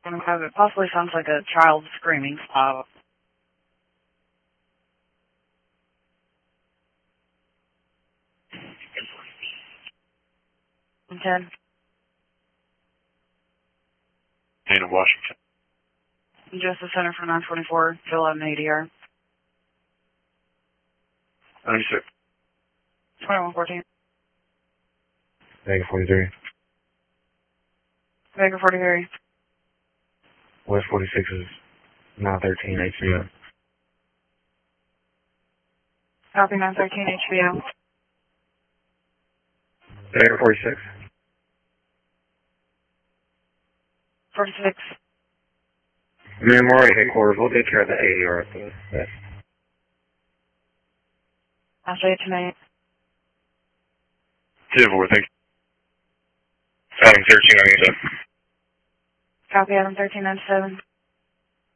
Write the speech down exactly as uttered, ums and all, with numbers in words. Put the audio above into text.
It possibly sounds like a child screaming. Uh, ten. Dana, Washington. Justice Center for nine twenty-four, eleven A D R. ninety-six. twenty-one fourteen. Vega forty-three. Vega forty-three. West forty-six is nine thirteen H B O. Copy nine thirteen H B O. Vega forty-six. forty-six. Man, we're already headquarters. We'll take care of the A D R after this. I'll say it tonight. ten four, thank you. Adam thirteen ninety-seven. Copy Adam thirteen ninety-seven.